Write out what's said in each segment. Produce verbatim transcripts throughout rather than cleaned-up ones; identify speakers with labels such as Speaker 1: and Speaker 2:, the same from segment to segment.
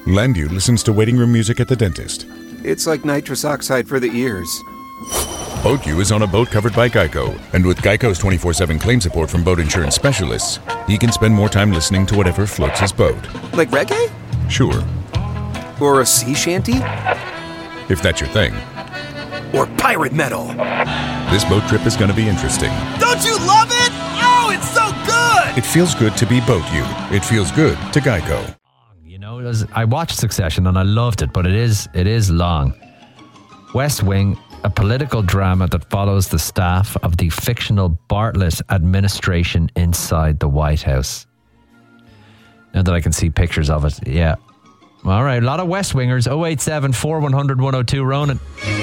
Speaker 1: Landu listens to waiting room music at the dentist.
Speaker 2: It's like nitrous oxide for the ears.
Speaker 1: BoatU is on a boat covered by Geico, and with Geico's twenty-four seven claim support from boat insurance specialists, he can spend more time listening to whatever floats his boat.
Speaker 2: Like reggae?
Speaker 1: Sure.
Speaker 2: Or a sea shanty?
Speaker 1: If that's your thing.
Speaker 2: Or pirate metal.
Speaker 1: This boat trip is going to be interesting.
Speaker 3: Don't you love it? Oh, it's so good!
Speaker 1: It feels good to be BoatU. It feels good to Geico.
Speaker 4: You know, it was, I watched Succession and I loved it, but it is it is long. West Wing, a political drama that follows the staff of the fictional Bartlett administration inside the White House. Now that I can see pictures of it, yeah. All right, a lot of West Wingers. oh eight seven, four one hundred, one oh two, Ronan.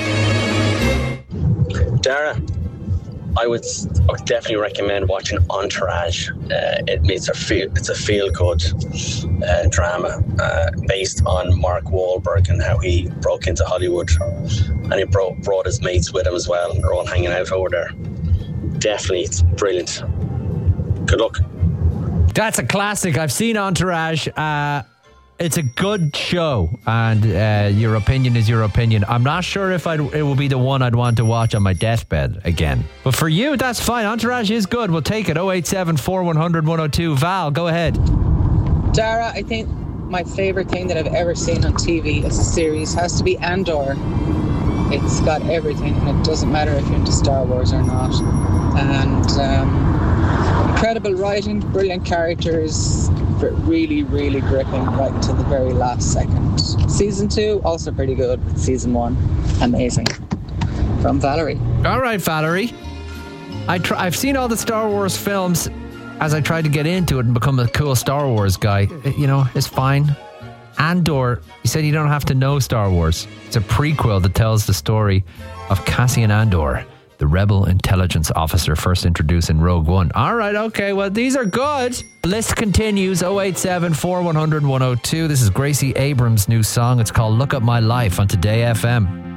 Speaker 5: Dara, I would, I would definitely recommend watching Entourage. Uh, it it's a feel it's a feel good uh, drama uh, based on Mark Wahlberg and how he broke into Hollywood, and he brought brought his mates with him as well, and they're all hanging out over there. Definitely, it's brilliant. Good luck.
Speaker 4: That's a classic. I've seen Entourage. Uh, it's a good show, and uh, your opinion is your opinion. I'm not sure if I'd, it will be the one I'd want to watch on my deathbed again. But for you, that's fine. Entourage is good. We'll take it. oh eight seven, four one hundred, one oh two. Val, go ahead.
Speaker 6: Dara, I think my favourite thing that I've ever seen on T V as a series has to be Andor. It's got everything, and it doesn't matter if you're into Star Wars or not. And um, incredible writing, brilliant characters, but really, really gripping right until the very last second. Season two, also pretty good, but season one, amazing. From Valerie.
Speaker 4: All right, Valerie. I try, I've seen all the Star Wars films as I tried to get into it and become a cool Star Wars guy. You know, it's fine. Andor, you said you don't have to know Star Wars. It's a prequel that tells the story of Cassian Andor, the rebel intelligence officer first introduced in Rogue One. All right, okay, well, these are good. The list continues. oh eight seven, four one hundred, one oh two. This is Gracie Abrams' new song. It's called Look Up My Life on Today F M.